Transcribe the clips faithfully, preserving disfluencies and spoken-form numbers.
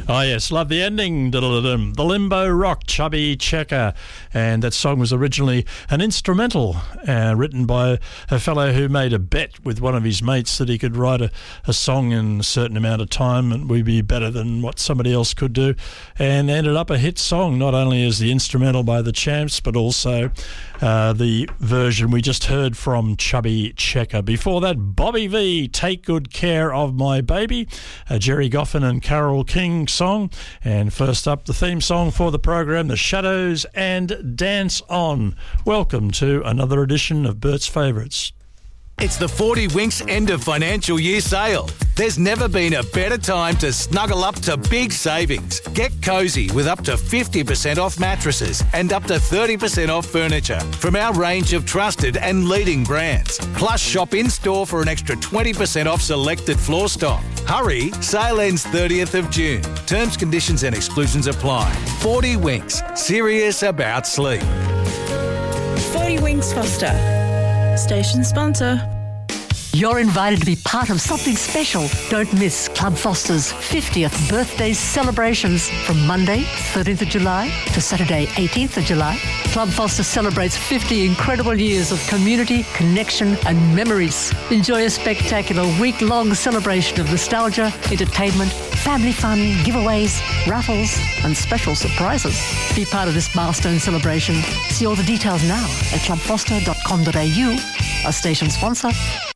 Oh, yes, love the ending. Da-da-da-dum. The Limbo Rock, Chubby Checker. And that song was originally an instrumental uh, written by a fellow who made a bet with one of his mates that he could write a, a song in a certain amount of time and would be better than what somebody else could do. And ended up a hit song, not only as the instrumental by the Champs, but also uh, the version we just heard from Chubby Checker. Before that, Bobby V, Take Good Care of My Baby, a Jerry Goffin and Carole King song. And first up, the theme song for the program, The Shadows and Dance On. Welcome to another edition of Bert's Favourites. It's the forty Winks end of financial year sale. There's never been a better time to snuggle up to big savings. Get cosy with up to fifty percent off mattresses and up to thirty percent off furniture from our range of trusted and leading brands. Plus, shop in-store for an extra twenty percent off selected floor stock. Hurry, sale ends thirtieth of June. Terms, conditions and exclusions apply. forty Winks, serious about sleep. forty Winks Foster. Station sponsor. You're invited to be part of something special. Don't miss Club Foster's fiftieth birthday celebrations from Monday, thirteenth of July to Saturday, eighteenth of July. Club Foster celebrates fifty incredible years of community, connection and memories. Enjoy a spectacular week-long celebration of nostalgia, entertainment, family fun, giveaways, raffles and special surprises. Be part of this milestone celebration. See all the details now at club foster dot com dot a u, a station sponsor.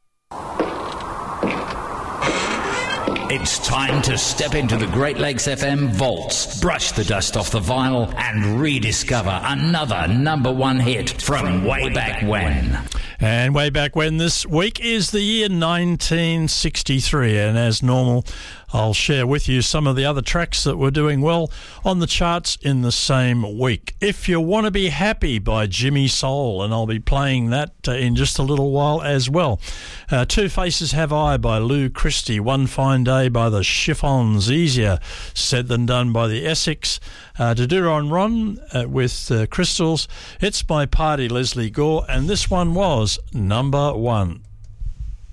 It's time to step into the Great Lakes F M vaults, brush the dust off the vinyl and rediscover another number one hit from way back when. And way back when this week is the year nineteen sixty-three, and as normal, I'll share with you some of the other tracks that were doing well on the charts in the same week. If You Want to Be Happy by Jimmy Soul, and I'll be playing that uh, in just a little while as well. Uh, Two Faces Have I by Lou Christie, One Fine Day by the Chiffons, Easier Said Than Done by the Essex, uh, To Do Ron Ron uh, with uh, Crystals, It's My Party, Leslie Gore, and this one was number one.